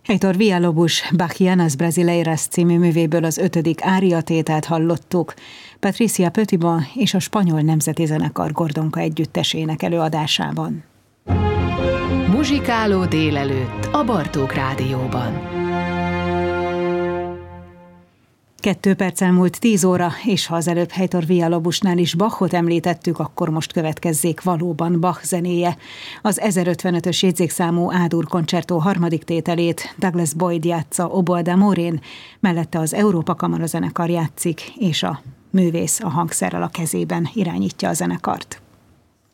Heitor Villa-Lobos Bachianas Brasileiras című művéből az 5. áriatételt hallottuk. Patricia Petiban és a Spanyol Nemzeti Zenekar Gordonka együttesének előadásában. Muzsikáló délelőtt a Bartók Rádióban. 2 perccel múlt 10 óra, és ha az előbb Heitor Villa-Lobosnál is Bachot említettük, akkor most következzék valóban Bach zenéje. Az 1055-ös jegyzékszámú A-dur koncertó 3. tételét Douglas Boyd játsza Oboe d'Amore-n, mellette az Európa Kamara Zenekar játszik, és a művész a hangszerrel a kezében irányítja a zenekart.